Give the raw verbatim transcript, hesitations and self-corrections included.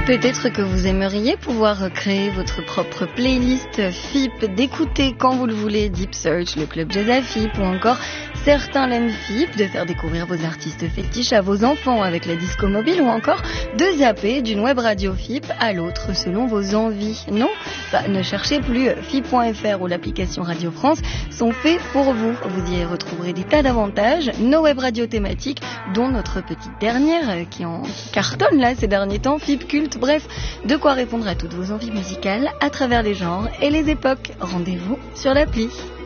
Peut-être que vous aimeriez pouvoir créer votre propre playlist F I P, d'écouter quand vous le voulez Deep Search, le club jazz à F I P ou encore certains l'aiment F I P, de faire découvrir vos artistes fétiches à vos enfants avec la disco mobile ou encore de zapper d'une web radio F I P à l'autre selon vos envies. Non, bah, ne cherchez plus, F I P point F R ou l'application Radio France sont faits pour vous. Vous y retrouverez des tas d'avantages, nos web radios thématiques, dont notre petite dernière qui en qui cartonne là ces derniers temps, F I P Culte. Bref, de quoi répondre à toutes vos envies musicales à travers les genres et les époques. Rendez-vous sur l'appli.